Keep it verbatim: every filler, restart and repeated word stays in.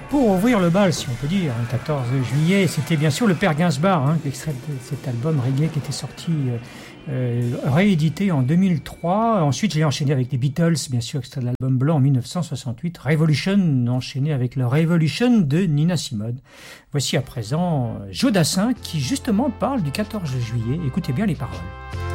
pour ouvrir le bal, si on peut dire, le quatorze juillet, c'était bien sûr le Père Gainsbourg, hein, extrait de cet album reggae qui était sorti, euh, euh, réédité en deux mille trois. Ensuite, j'ai enchaîné avec les Beatles, bien sûr, extrait de l'album blanc en dix-neuf cent soixante-huit. Revolution, enchaîné avec le Revolution de Nina Simone. Voici à présent Joe Dassin qui justement parle du quatorze juillet. Écoutez bien les paroles.